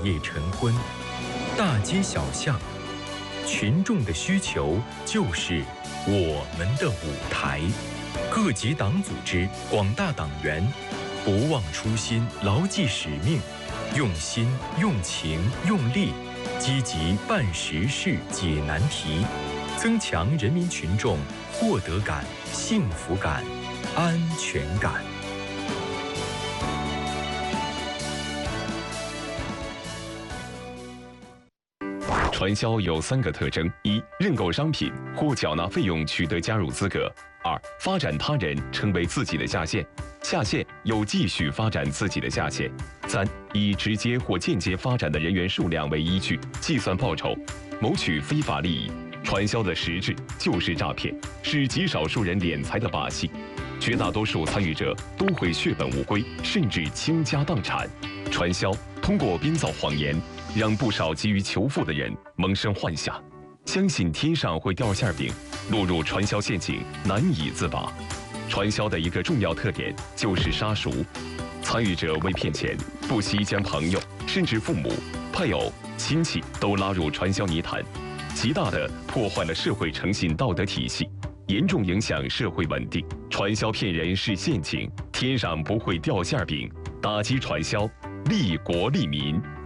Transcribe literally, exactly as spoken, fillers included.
夜晨昏，大街小巷，群众的需求就是我们的舞台。各级党组织、广大党员不忘初心，牢记使命，用心、用情、用力，积极办实事、解难题，增强人民群众获得感、幸福感、安全感。 传销有三个特征：一、认购商品或缴纳费用取得加入资格；二、发展他人成为自己的下线，下线又继续发展自己的下线；三、以直接或间接发展的人员数量为依据计算报酬，谋取非法利益。传销的实质就是诈骗，是极少数人敛财的把戏，绝大多数参与者都会血本无归，甚至倾家荡产。传销通过编造谎言，让不少急于求富的人萌生幻想，相信天上会掉馅饼，落入传销陷阱难以自拔。传销的一个重要特点就是杀熟，参与者为骗钱，不惜将朋友甚至父母、配偶、亲戚都拉入传销泥潭，极大地破坏了社会诚信道德体系，严重影响社会稳定。传销骗人是陷阱，天上不会掉馅饼。打击传销，利国利民。